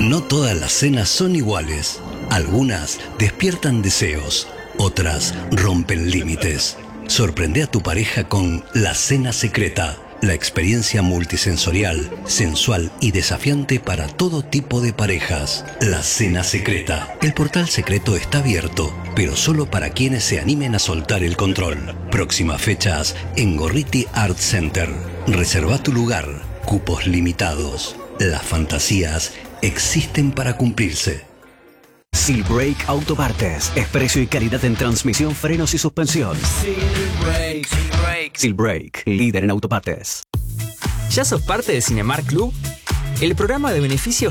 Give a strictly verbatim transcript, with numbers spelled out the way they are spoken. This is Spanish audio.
No todas las cenas son iguales. Algunas despiertan deseos, otras rompen límites. Sorprende a tu pareja con La Cena Secreta, la experiencia multisensorial, sensual y desafiante para todo tipo de parejas. La Cena Secreta. El portal secreto está abierto, pero solo para quienes se animen a soltar el control. Próximas fechas en Gorriti Art Center. Reserva tu lugar. Cupos limitados. Las fantasías existen para cumplirse. Silbrake Autopartes. Es precio y calidad en transmisión, frenos y suspensión. Silbrake, Silbrake. Silbrake, líder en autopartes. ¿Ya sos parte de Cinemark Club? El programa de beneficios